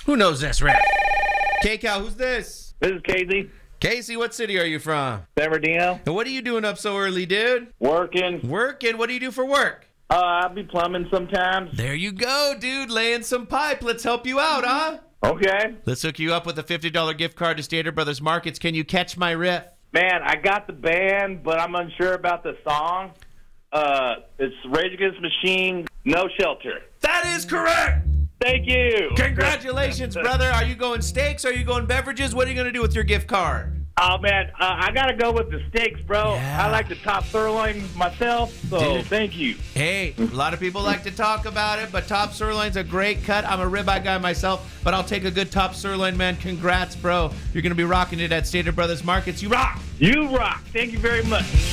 Who knows this, Rick? K-Cal, who's this? This is Casey. Casey, what city are you from? San Bernardino. And what are you doing up so early, dude? Working. Working? What do you do for work? I'll be plumbing sometimes. There you go, dude. Laying some pipe. Let's help you out, huh? Okay. Let's hook you up with a $50 gift card to Stater Brothers Markets. Can you catch my riff? Man, I got the band, but I'm unsure about the song. It's Rage Against the Machine, No Shelter. That is correct. Thank you. Congratulations, brother. Are you going steaks? Are you going beverages? What are you going to do with your gift card? Oh, man, I got to go with the steaks, bro. Yeah. I like the top sirloin myself, so Dude. thank you. Hey, a lot of people like to talk about it, but top sirloin's a great cut. I'm a ribeye guy myself, but I'll take a good top sirloin, man. Congrats, bro. You're going to be rocking it at Stater Brothers Markets. You rock. You rock. Thank you very much.